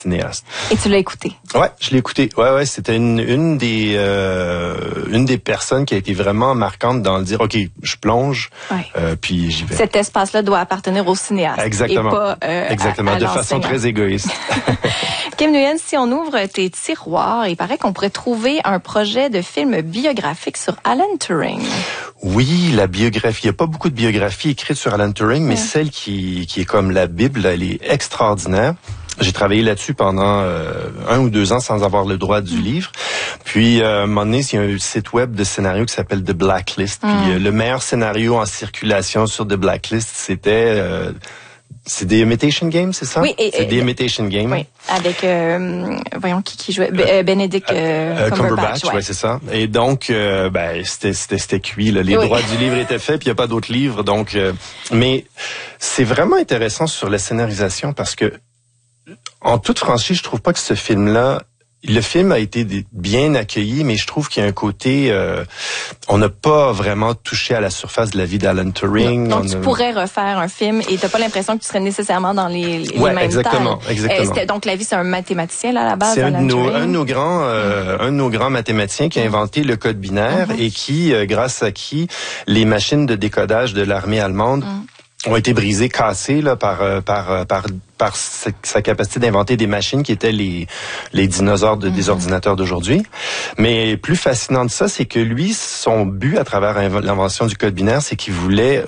cinéaste. Et tu l'as écouté? Ouais, je l'ai écouté. Ouais, c'était une des personnes qui a été vraiment marquante dans le dire, OK, je plonge, puis j'y vais. Cet espace-là doit appartenir au cinéaste. Exactement. Et pas, exactement, de façon très égoïste. Kim Nguyen, si on ouvre tes tiroirs, il paraît qu'on pourrait trouver un projet de film biographique sur Alan Turing. Oui, la biographie. Il n'y a pas beaucoup de biographies écrites sur Alan Turing, mais celle qui est comme la Bible, elle est extraordinaire. J'ai travaillé là-dessus pendant 1 ou 2 ans sans avoir le droit du livre. Puis, à un moment donné, il y a un site web de scénario qui s'appelle The Blacklist. Puis, le meilleur scénario en circulation sur The Blacklist, c'était... c'est des Imitation Games, c'est ça? Oui. C'est des Imitation Games. Oui, avec, voyons qui jouait, Benedict Cumberbatch. Ouais, c'est ça. Et donc, c'était cuit, là. Les droits du livre étaient faits, puis il n'y a pas d'autres livres. Donc, mais c'est vraiment intéressant sur la scénarisation parce que, en toute franchise, je trouve pas que ce film-là, le film a été bien accueilli, mais je trouve qu'il y a un côté, on n'a pas vraiment touché à la surface de la vie d'Alan Turing. Donc tu pourrais refaire un film et t'as pas l'impression que tu serais nécessairement dans les mêmes exactement. Donc la vie, c'est un mathématicien là à la base. C'est un de nos grands mathématiciens qui a inventé le code binaire et qui, grâce à qui les machines de décodage de l'armée allemande ont été brisées, cassées là par sa capacité d'inventer des machines qui étaient les dinosaures des ordinateurs d'aujourd'hui. Mais plus fascinant de ça, c'est que lui, son but à travers l'invention du code binaire, c'est qu'il voulait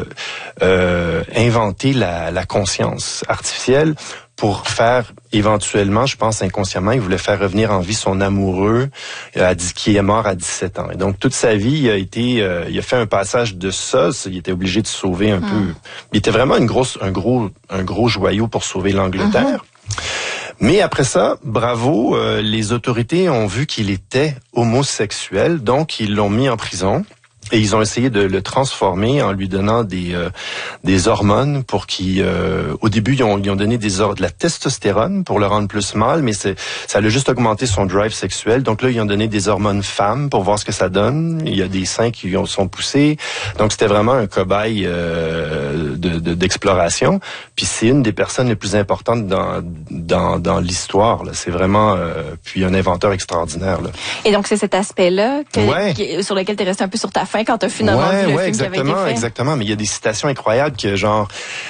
inventer la conscience artificielle pour faire éventuellement, je pense inconsciemment, il voulait faire revenir en vie son amoureux qui est mort à 17 ans. Et donc toute sa vie, il a fait un passage de ça. Il était obligé de sauver un peu. Il était vraiment un gros joyau pour sauver l'Angleterre. Mais après ça, bravo, les autorités ont vu qu'il était homosexuel, donc ils l'ont mis en prison. Et ils ont essayé de le transformer en lui donnant des hormones pour qu'il... au début, ils ont donné de la testostérone pour le rendre plus mâle, mais ça a juste augmenté son drive sexuel. Donc là, ils ont donné des hormones femmes pour voir ce que ça donne. Il y a des seins qui sont poussés. Donc c'était vraiment un cobaye d'exploration. Puis c'est une des personnes les plus importantes dans l'histoire. Là. C'est vraiment... puis un inventeur extraordinaire. Là. Et donc c'est cet aspect-là sur lequel tu es resté un peu sur ta fin quand tu as finalement vu le film qui avait été fait. Exactement. Mais il y a des citations incroyables que genre,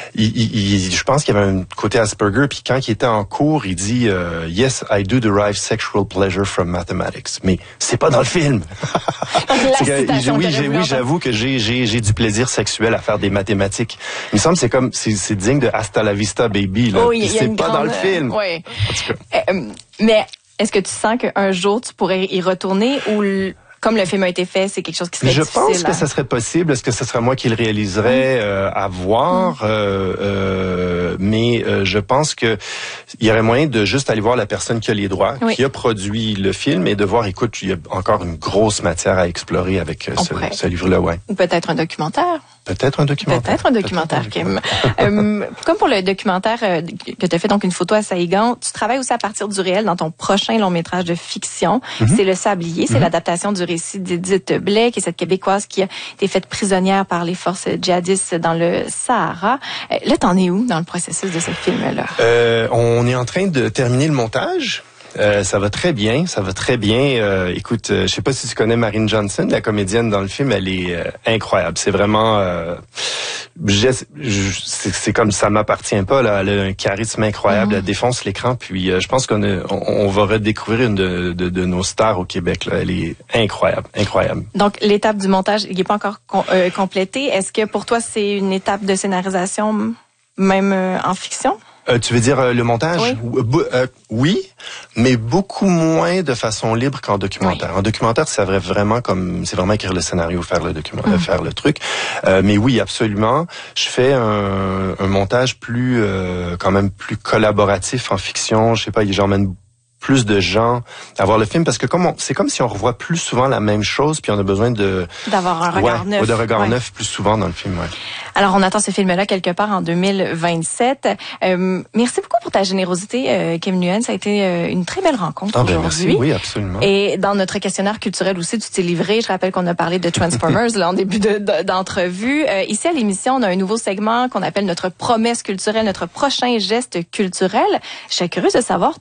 je pense qu'il y avait un côté Asperger, puis quand il était en cours, il dit Yes, I do derive sexual pleasure from mathematics. Mais c'est pas dans le film. Oui, j'avoue que j'ai du plaisir sexuel à faire des mathématiques. Il me semble que c'est digne de Hasta la vista baby. Là. C'est pas dans le film. Oui. En tout cas. Mais est-ce que tu sens qu'un jour tu pourrais y retourner ou comme le film a été fait, c'est quelque chose qui serait difficile? Je pense que ça serait possible. Est-ce que ce serait moi qui le réaliserais à voir? Mais je pense que il y aurait moyen de juste aller voir la personne qui a les droits, qui a produit le film, et de voir, écoute, il y a encore une grosse matière à explorer avec ce livre-là. Ouais. Ou peut-être un documentaire. Peut-être un documentaire, Kim. Comme pour le documentaire que tu as fait, donc une photo à Saïgan, tu travailles aussi à partir du réel dans ton prochain long-métrage de fiction. C'est Le Sablier, c'est l'adaptation du récit d'Edith Blais, qui est cette Québécoise qui a été faite prisonnière par les forces djihadistes dans le Sahara. Là, t'en es où dans le processus de ce film-là? On est en train de terminer le montage. Ça va très bien. Écoute, je sais pas si tu connais Marine Johnson, la comédienne dans le film, elle est incroyable. C'est vraiment, c'est comme ça m'appartient pas là. Elle a un charisme incroyable, elle défonce l'écran. Puis je pense on va redécouvrir une de nos stars au Québec. Là, elle est incroyable. Donc l'étape du montage, il n'est pas encore complétée. Est-ce que pour toi c'est une étape de scénarisation même en fiction? Tu veux dire le montage? Oui, mais beaucoup moins de façon libre qu'en documentaire. En documentaire, c'est vraiment écrire le scénario, faire le document, faire le truc. Mais oui, absolument. Je fais un montage quand même plus collaboratif en fiction. Je sais pas, j'emmène plus de gens à voir le film parce que c'est comme si on revoit plus souvent la même chose puis on a besoin d'avoir un regard neuf. De regard neuf plus souvent dans le film. Ouais. Alors on attend ce film-là quelque part en 2027. Merci beaucoup pour ta générosité, Kim Nguyen. Ça a été une très belle rencontre aujourd'hui. Merci, oui, absolument. Et dans notre questionnaire culturel aussi, tu t'es livré. Je rappelle qu'on a parlé de Transformers là en début d'entrevue. Ici à l'émission, on a un nouveau segment qu'on appelle notre promesse culturelle, notre prochain geste culturel. Je suis curieuse de savoir